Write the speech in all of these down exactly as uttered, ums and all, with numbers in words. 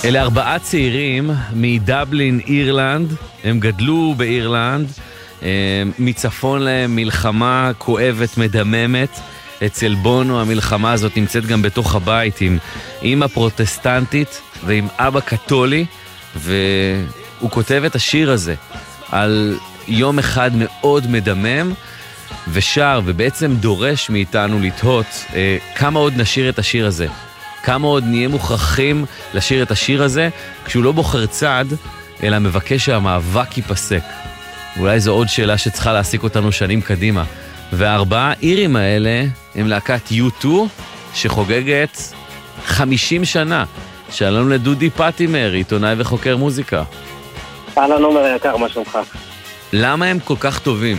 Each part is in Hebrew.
אלה ארבעה צעירים מדבלין, אירלנד. הם גדלו באירלנד. מצפון להם מלחמה כואבת, מדממת. אצל בונו המלחמה הזאת נמצאת גם בתוך הבית, עם אמא פרוטסטנטית ועם אבא קתולי, והוא כותב את השיר הזה על יום אחד מאוד מדמם, ושר ובעצם דורש מאיתנו לתהות אה, כמה עוד נשיר את השיר הזה, כמה עוד נהיה מוכרחים לשיר את השיר הזה, כשהוא לא בוחר צד, אלא מבקש שהמאבק ייפסק. אולי זו עוד שאלה שצריכה להעסיק אותנו שנים קדימה. והארבעה אירים האלה הם להקת יו טו, שחוגגת חמישים שנה. שלום לדודי פטימר, עיתונאי וחוקר מוזיקה. אהלן עומר היקר, מה שלומך? למה הם כל כך טובים?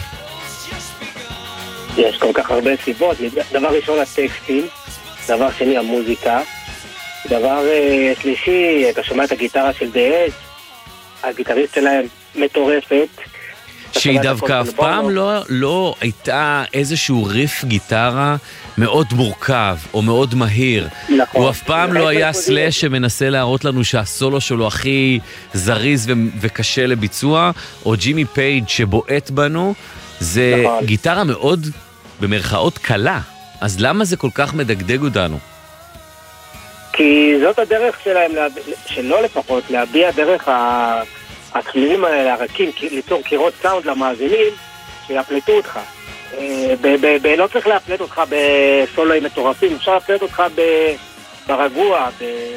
יש כל כך הרבה סיבות. דבר ראשון, הטקסטים. דבר שני, המוזיקה. דבר uh, שלישי, אתה שומע את הגיטרה של דה-אג', הגיטריסט שלהם מטורפת. שהיא דווקא אף פעם לא, לא הייתה איזשהו ריף גיטרה מאוד מורכב או מאוד מהיר. נכון. הוא אף פעם לא היה סלש שמנסה להראות לנו שהסולו שלו הכי זריז ו- וקשה לביצוע, או ג'ימי פייג' שבועט בנו. זה נכון. גיטרה מאוד במרכאות קלה. אז למה זה כל כך מדגדג אותנו? כי זאת הדרך שלהם, שלא לפחות, להביע דרך ה... הכלילים האלה, הרכים, ליצור קירות סאונד למאזינים, שיפלטו אותך. לא צריך להפלט אותך בסולואים מטורפים, אפשר להפלט אותך ברגוע,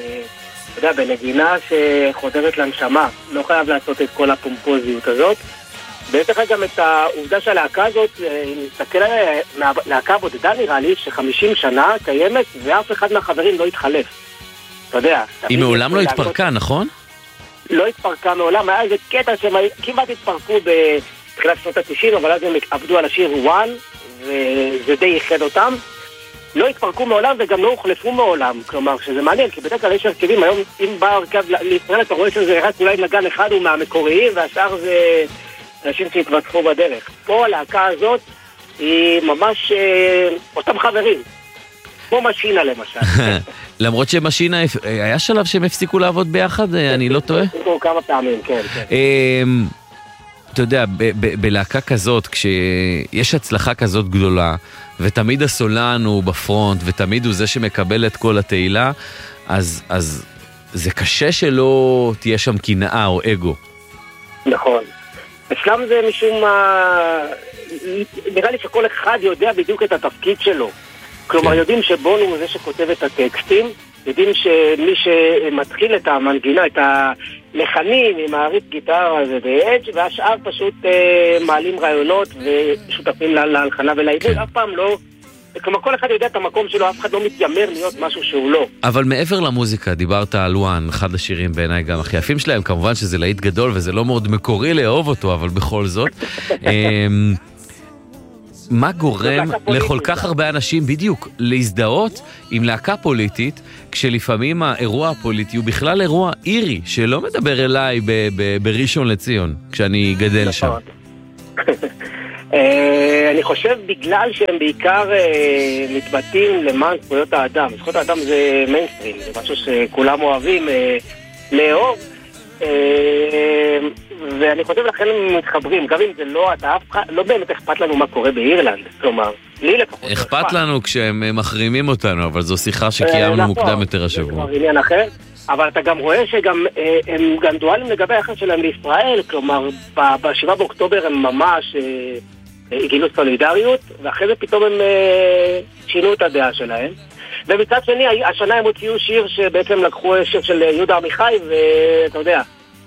בנגינה שחודרת לנשמה. לא חייב לעשות את כל הפומפוזיות הזאת. בטח גם את העובדה שהלהקה הזאת, אם נסתכל עליה, להקה בודדה נראה לי, ש-חמישים שנה קיימת, ואף אחד מהחברים לא התחלף. אתה יודע. היא מעולם לא התפרקה, נכון? לא התפרקה מעולם, היה איזה קטע שהם כמעט התפרקו בתחילת שנות ה-תשעים, אבל אז הם עבדו על השיר וואן, וזה די ייחד אותם. לא התפרקו מעולם וגם לא הוחלפו מעולם, כלומר, שזה מעניין, כי בדרך כלל יש הרכבים, היום אם בא הרכב לישראל, אתה רואה שזה רק אולי נגן אחד הוא מהמקוריים, והשאר זה אנשים שהתווצפו בדרך. פה הלהקה הזאת היא ממש אותם חברים, כמו משינה למשל. למרות שמשינה, היה שלב שהם הפסיקו לעבוד ביחד, אני לא טועה? הפסיקו כמה פעמים, כן, כן. אתה יודע, בלהקה כזאת, כשיש הצלחה כזאת גדולה, ותמיד הסולן הוא בפרונט, ותמיד הוא זה שמקבל את כל התהילה, אז, אז זה קשה שלא תהיה שם קנאה או אגו. נכון. אצלם זה משום מה, נראה לי שכל אחד יודע בדיוק את התפקיד שלו. כלומר, יודעים שבונו הוא זה שכותב את הטקסטים, יודעים שמי שמתחיל את המנגינה, את הלחנים עם העריץ גיטרה זה דה-אג', והשאר פשוט אה, מעלים רעיונות ושותפים להלחנה ולעיבוד. אף פעם לא, כלומר, כל אחד יודע את המקום שלו, אף אחד לא מתיימר להיות משהו שהוא לא. אבל מעבר למוזיקה, דיברת על וואן, אחד השירים בעיניי גם הכי יפים שלהם, כמובן שזה להיט גדול וזה לא מאוד מקורי לאהוב אותו, אבל בכל זאת. מה גורם לכל כך הרבה אנשים בדיוק להזדהות עם להקה פוליטית, כשלפעמים האירוע הפוליטי הוא בכלל אירוע אירי, שלא מדבר אליי ב- ב- בראשון לציון, כשאני גדל שם? אני חושב בגלל שהם בעיקר מתבטאים למען זכויות האדם. זכויות האדם זה מיינסטרים, זה משהו שכולם אוהבים לאהוב, ואני חושב לכן הם מתחברים, גם אם זה לא, אתה אף אחד, לא באמת אכפת לנו מה קורה באירלנד, כלומר, לי לפחות אכפת לנו כשהם מחרימים אותנו, אבל זו שיחה שקיימנו מוקדם יותר השבוע. זה עניין אחר, אבל אתה גם רואה שגם הם גם דואלים לגבי היחס שלהם לישראל, כלומר, ב-שבעה באוקטובר הם ממש גילו סולידריות, ואחרי זה פתאום הם שינו את הדעה שלהם. ומצד שני, השנה הם הוציאו שיר שבעצם לקחו שיר של יהודה עמיחי, ואתה יודע,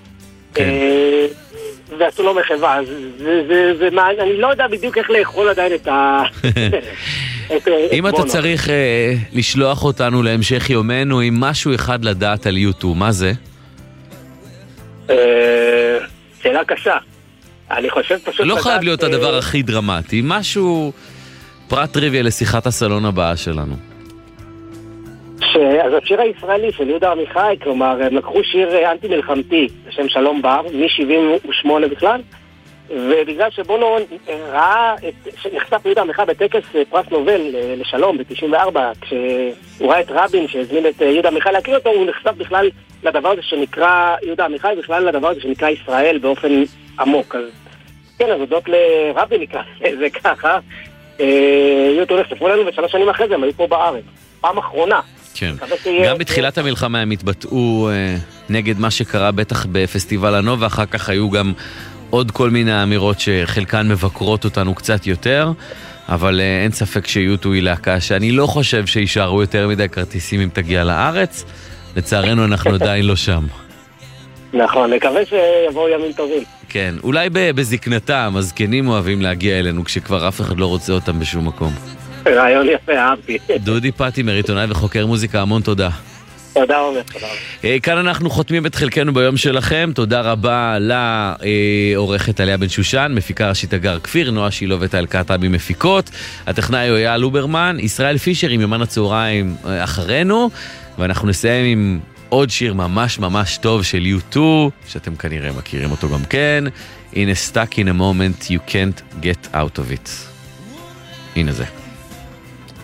ועשו לו מחווה. אני לא יודע בדיוק איך לאכול עדיין את ה... אם אתה צריך לשלוח אותנו להמשך יומנו עם משהו אחד לדעת על יו טו, מה זה? שאלה קשה. אני חושב פשוט... לא חייב להיות הדבר הכי דרמטי, משהו פרט טריוויה לשיחת הסלון הבאה שלנו. אז השיר הישראלי של יהודה עמיחי, כלומר, הם לקחו שיר אנטי-מלחמתי בשם שלום בר, מ-שבעים ושמונה בכלל, ובגלל שבונו ראה, נחשף יהודה עמיחי בטקס פרס נובל לשלום ב-תשעים וארבע, כשהוא ראה את רבין שהזמין את יהודה עמיחי להכיר אותו, הוא נחשף בכלל לדבר הזה שנקרא יהודה עמיחי, בכלל לדבר הזה שנקרא ישראל באופן עמוק. אז כן, אז הודות לרבין נקרא זה ככה, יהודה נחשפו לנו ושלוש שנים אחרי זה הם היו פה בארץ, פעם אחרונה. כן, גם בתחילת המלחמה הם התבטאו נגד מה שקרה בטח בפסטיבל הנובה, ואחר כך היו גם עוד כל מיני אמירות שחלקן מבקרות אותנו קצת יותר, אבל אין ספק שיוטו היא להקה שאני לא חושב שישארו יותר מדי כרטיסים אם תגיע לארץ. לצערנו אנחנו עדיין לא שם. נכון, מקווה שיבואו ימים טובים. כן, אולי בזקנתם, הזקנים אוהבים להגיע אלינו כשכבר אף אחד לא רוצה אותם בשום מקום. רעיון יפה, אהבתי. דודי פטימר, עיתונאי וחוקר מוזיקה, המון תודה. תודה רבה, תודה רבה. כאן אנחנו חותמים את חלקנו ביום שלכם. תודה רבה לעורכת עליה בן שושן, מפיקה ראשית אגר כפיר, נועה שילוב וטל קטבי מפיקות, הטכנאי הוא אייל לוברמן, ישראל פישר עם יומן הצהריים אחרינו, ואנחנו נסיים עם עוד שיר ממש ממש טוב של יו טו, שאתם כנראה מכירים אותו גם כן. In a stuck in a moment you can't get out of it. הנה זה.